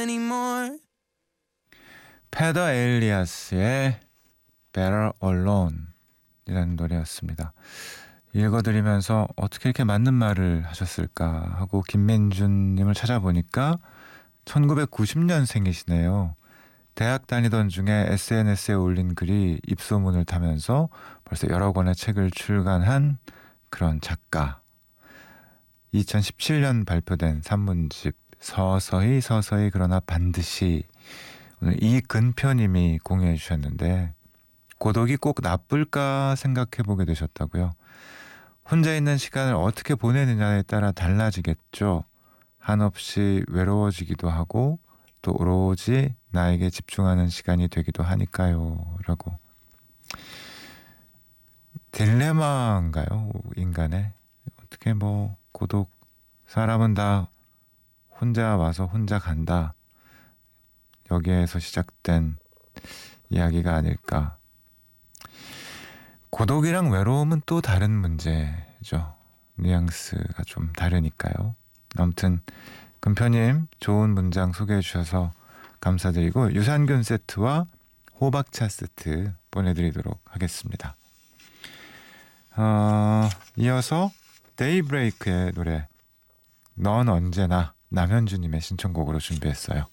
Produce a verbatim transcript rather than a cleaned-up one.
anymore. 페더 에일리아스의 Better Alone 이라는 노래였습니다. 읽어드리면서 어떻게 이렇게 맞는 말을 하셨을까 하고 김민준님을 찾아보니까 천구백구십 년생이시네요. 대학 다니던 중에 에스엔에스에 올린 글이 입소문을 타면서 벌써 여러 권의 책을 출간한 그런 작가. 이천십칠 년 발표된 산문집 서서히 서서히 그러나 반드시, 오늘 이근표님이 공유해 주셨는데, 고독이 꼭 나쁠까 생각해보게 되셨다고요. 혼자 있는 시간을 어떻게 보내느냐에 따라 달라지겠죠. 한없이 외로워지기도 하고 또 오로지 나에게 집중하는 시간이 되기도 하니까요. 라고. 딜레마인가요? 인간의. 어떻게 뭐 고독, 사람은 다 혼자 와서 혼자 간다. 여기에서 시작된 이야기가 아닐까. 고독이랑 외로움은 또 다른 문제죠. 뉘앙스가 좀 다르니까요. 아무튼 금표님 좋은 문장 소개해 주셔서 감사드리고 유산균 세트와 호박차 세트 보내드리도록 하겠습니다. 어, 이어서 데이브레이크의 노래 넌 언제나, 남현주님의 신청곡으로 준비했어요.